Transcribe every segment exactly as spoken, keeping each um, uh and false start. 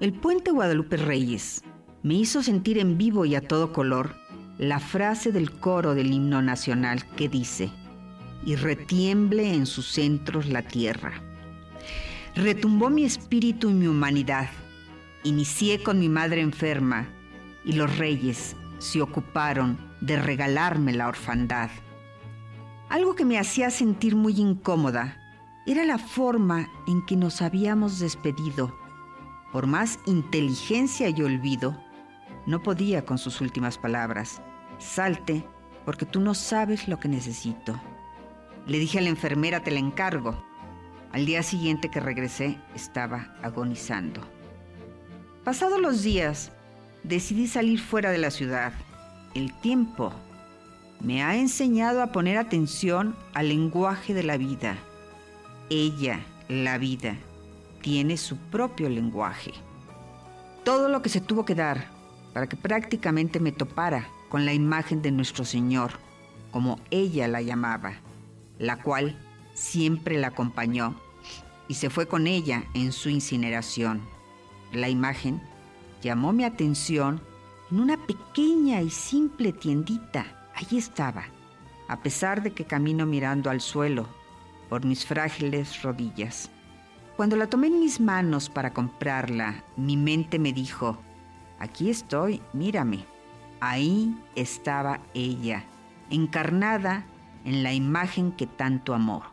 El puente Guadalupe Reyes me hizo sentir en vivo y a todo color la frase del coro del himno nacional que dice: y retiemble en sus centros la tierra. Retumbó mi espíritu y mi humanidad. Inicié con mi madre enferma y los reyes se ocuparon de regalarme la orfandad. Algo que me hacía sentir muy incómoda era la forma en que nos habíamos despedido. Por más inteligencia y olvido, no podía con sus últimas palabras: salte, porque tú no sabes lo que necesito. Le dije a la enfermera: te la encargo. Al día siguiente que regresé, estaba agonizando. Pasados los días, decidí salir fuera de la ciudad. El tiempo me ha enseñado a poner atención al lenguaje de la vida. Ella, la vida, tiene su propio lenguaje. Todo lo que se tuvo que dar para que prácticamente me topara con la imagen de nuestro Señor, como ella la llamaba, la cual siempre la acompañó y se fue con ella en su incineración. La imagen llamó mi atención en una pequeña y simple tiendita. Allí estaba, a pesar de que camino mirando al suelo por mis frágiles rodillas. Cuando la tomé en mis manos para comprarla, mi mente me dijo: aquí estoy, mírame. Ahí estaba ella, encarnada en la imagen que tanto amó.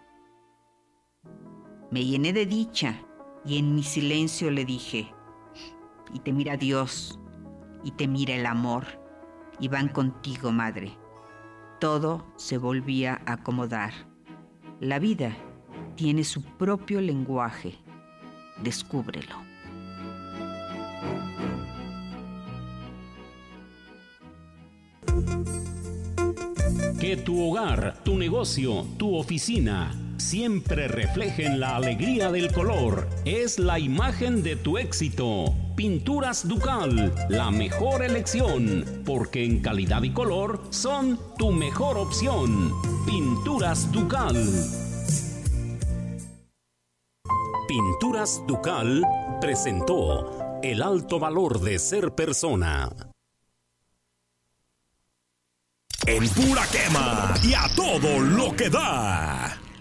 Me llené de dicha y en mi silencio le dije: y te mira Dios, y te mira el amor, y van contigo, madre. Todo se volvía a acomodar. La vida tiene su propio lenguaje. Descúbrelo. Que tu hogar, tu negocio, tu oficina siempre reflejen la alegría del color. Es la imagen de tu éxito. Pinturas Ducal, la mejor elección, porque en calidad y color son tu mejor opción. Pinturas Ducal. Pinturas Ducal presentó el alto valor de ser persona. En pura quema y a todo lo que da.